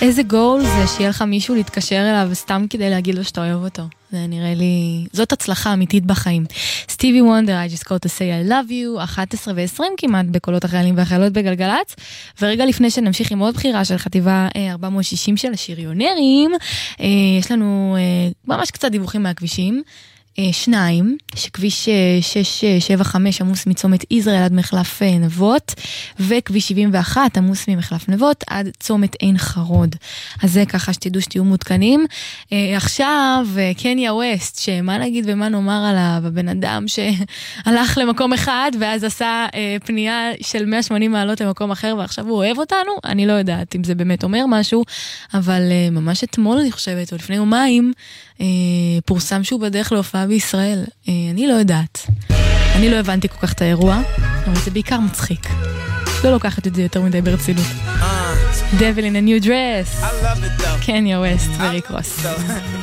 איזה גול זה שיהיה לך מישהו להתקשר אליו סתם כדי להגיד לו שאתה אוהב אותו. זה נראה לי, זאת הצלחה אמיתית בחיים. סטיבי וונדר, I just called to say I love you, 11:20 כמעט בקולות החיילים והחיילות בגלגלץ, ורגע לפני שנמשיך עם עוד בחירה של חטיבה 460 של השריונרים, יש לנו ממש קצת דיווחים מהכבישים. 2, שכביש 675 עמוס מצומת ישראל עד מחלף נבות, וכביש 71 עמוס ממחלף נבות עד צומת עין חרוד. אז זה ככה שתדעו שתהיו מותקנים. עכשיו, קניה ווסט, שמה נגיד ומה נאמר עליו, הבן אדם שהלך למקום אחד, ואז עשה פנייה של 180 מעלות למקום אחר, ועכשיו הוא אוהב אותנו, אני לא יודעת אם זה באמת אומר משהו, אבל ממש אתמול אני חושבת, או לפני יומיים, פורסם שהוא בדרך להופעה בישראל. אני לא יודעת. אני לא הבנתי כל כך את האירוע, אבל זה בעיקר מצחיק. לא לוקחת את זה יותר מדי ברצינות. Devil in a new dress. Kanye West וריק רוס.